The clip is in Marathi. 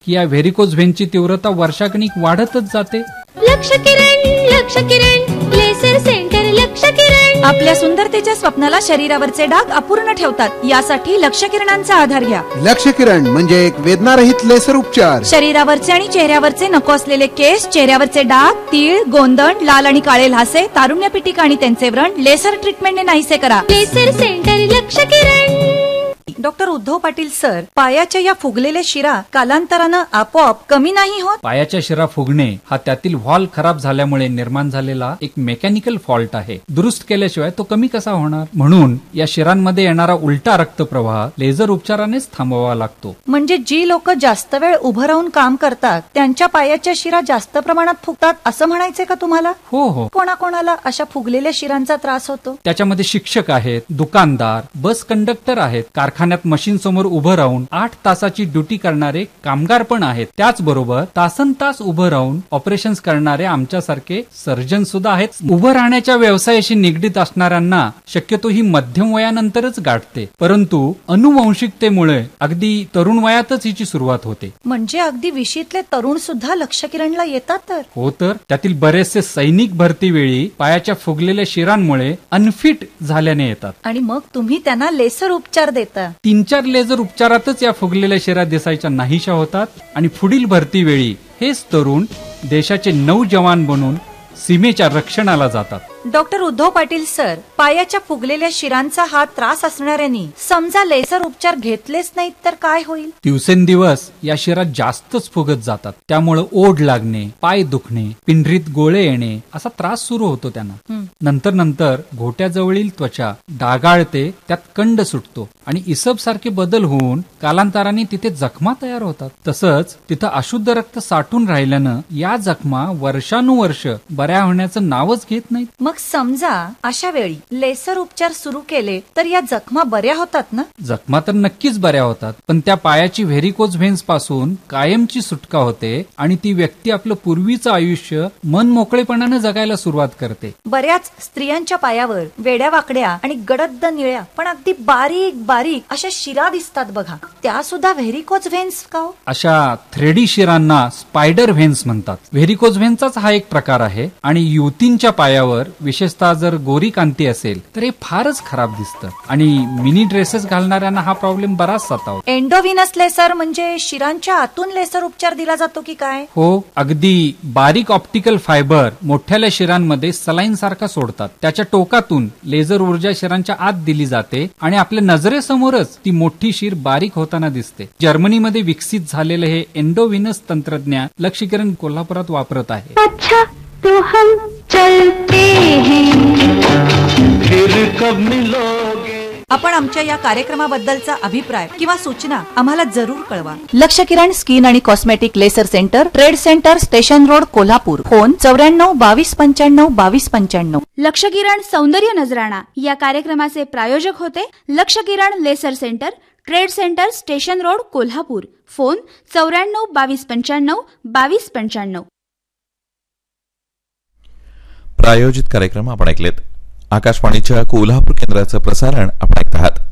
की या व्हेरिकोज व्हेनची तीव्रता वर्षागणिक वाढतच जाते. लक्ष किरण लेसर सेंटर लक्ष किरण आपल्या सुंदरतेच्या स्वप्नाला शरीरावरचे डाग अपूर्ण ठेवतात. यासाठी लक्ष किरणांचा आधार घ्या. लक्ष किरण म्हणजे एक वेदनारहित लेसर उपचार. शरीरावरचे आणि चेहऱ्यावरचे नको असलेले केस, चेहऱ्यावरचे डाग, तीळ, गोंदण, लाल आणि काळे ल्हासे, तारुण्य पिटिका आणि त्यांचे व्रण लेसर ट्रीटमेंटने नाहीसे करा. लेसर सेंटर लक्ष किरण. डॉक्टर उद्धव पाटील सर, पायाच्या या फुगलेल्या शिरा कालांतरानं आपोआप कमी नाही होत? पायाच्या शिरा फुगणे हा त्यातील व्हॉल्व खराब झाल्यामुळे निर्माण झालेला एक मेकॅनिकल फॉल्ट आहे. दुरुस्त केल्याशिवाय तो कमी कसा होणार? म्हणून या शिरांमध्ये येणारा उलटा रक्तप्रवाह लेझर उपचारानेच थांबवावा लागतो. म्हणजे जी लोक जास्त वेळ उभं राहून काम करतात त्यांच्या पायाच्या शिरा जास्त प्रमाणात फुगतात असं म्हणायचे का तुम्हाला? हो. कोणाकोणाला अशा फुगलेल्या शिरांचा त्रास होतो? त्याच्यामध्ये शिक्षक आहेत, दुकानदार, बस कंडक्टर आहेत, कारखान्यात मशीन समोर उभं राहून 8 तासाची ड्युटी करणारे कामगार पण आहेत. त्याचबरोबर तासनतास उभं राहून ऑपरेशन्स करणारे आमच्यासारखे सर्जन सुद्धा आहेत. उभं राहण्याच्या व्यवसायाशी निगडीत असणाऱ्यांना शक्यतो ही मध्यम वयानंतरच गाठते, परंतु अनुवंशिकतेमुळे अगदी तरुण वयातच हिची सुरुवात होते. म्हणजे अगदी विशीतले तरुण सुद्धा लक्ष किरणला येतात तर? हो तर त्यातील बरेचसे सैनिक भरती वेळी पायाच्या फुगलेल्या शिरांमुळे अनफिट झाल्याने येतात. आणि मग तुम्ही त्यांना लेसर उपचार देता. 3-4 लेझर उपचारातच या फुगलेल्या शिरा दिसायच्या नाहीशा होतात आणि पुढील भरती वेळी हेच तरुण देशाचे नौजवान बनून सीमेच्या रक्षणाला जातात. डॉक्टर उद्धव पाटील सर, पायाच्या फुगलेल्या शिरांचा हा त्रास असणाऱ्यांनी समजा लेसर उपचार घेतलेच नाहीत तर काय होईल? दिवसेंदिवस या शिरा जास्तच फुगत जातात. त्यामुळे ओढ लागणे, पाय दुखणे, पिंढरीत गोळे येणे असा त्रास सुरू होतो त्यांना. नंतर घोट्याजवळील त्वचा डागाळते, त्यात कंड सुटतो आणि इसब सारखे बदल होऊन कालांतराने तिथे जखमा तयार होतात. तसंच तिथं अशुद्ध रक्त साठून राहिल्यानं या जखमा वर्षानुवर्ष बऱ्या होण्याचं नावच घेत नाहीत. मग समजा अशा वेळी लेसर उपचार सुरू केले तर या जखमा बऱ्या होतात ना? जखमा तर नक्कीच बऱ्या होतात, पण त्या पायाची व्हेरिकोज व्हेन्स पासून कायमची सुटका होते आणि ती व्यक्ती आपलं पूर्वीचं आयुष्य मन मोकळेपणानं जगायला सुरुवात करते. बऱ्याच स्त्रियांच्या पायावर वेड्या वाकड्या आणि गडद निळ्या पण अगदी बारीक बारीक अशा शिरा दिसतात बघा, त्या सुद्धा व्हेरिकोज व्हेन्स का? अशा थ्रेडी शिरांना स्पायडर व्हेन्स म्हणतात. व्हेरिकोज व्हेन्सचाच हा एक प्रकार आहे आणि युवतींच्या पायावर विशेषतः जर गोरी कांती असेल तर हे फारच खराब दिसतं आणि मिनी ड्रेसेस घालणाऱ्यांना हा प्रॉब्लेम बराच सतावतो. एंडोव्हिनस लेसर म्हणजे शिरांच्या आतून लेसर उपचार दिला जातो की काय? हो, अगदी बारीक ऑप्टिकल फायबर मोठ्याल्या शिरांमध्ये सलाईन सारखा सोडतात. त्याच्या टोकातून लेझर ऊर्जा शिरांच्या आत दिली जाते आणि आपल्या नजरेसमोरच ती मोठी शिर बारीक होताना दिसते. जर्मनीमध्ये विकसित झालेलं हे एंडोव्हिनस तंत्रज्ञान लक्ष किरण कोल्हापुरात वापरत आहे. अच्छा तो हम चलते हैं फिर कब मिलोगे. आपण आमच्या या कार्यक्रमाबद्दलचा अभिप्राय किंवा सूचना आम्हाला जरूर कळवा. लक्ष किरण स्किन आणि cosmetic laser centre, trade centre, station road, Kolhapur. Phone 94 22 95 22 95. लक्ष किरण सौंदर्य नजराणा या कार्यक्रमाचे प्रायोजक होते लक्ष किरण laser centre, trade centre, station road, Kolhapur. Phone 94 22 95 22 95. प्रायोजित कार्यक्रम आपण ऐकलेत. आकाशवाणीच्या कोल्हापूर केंद्राचं प्रसारण आपण ऐकत आहात.